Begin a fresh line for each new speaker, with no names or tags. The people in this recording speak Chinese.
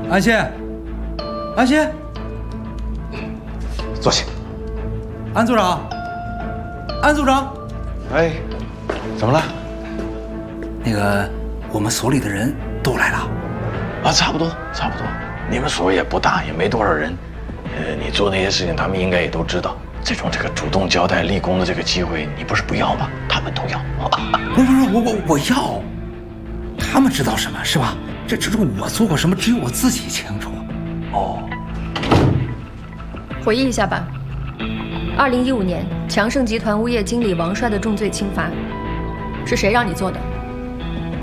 安心，安心，
坐下。
安组长，安组长，
哎，怎么了？
那个，我们所里的人都来了。
啊，差不多。你们所也不大，也没多少人。你做那些事情，他们应该也都知道。这个主动交代立功的这个机会，你不是不要吗？他们都要。
不是，我要。他们知道什么是吧？这我做过什么，只有我自己清楚。
哦。
回忆一下吧。2015年，强盛集团物业经理王帅的重罪轻罚，是谁让你做的？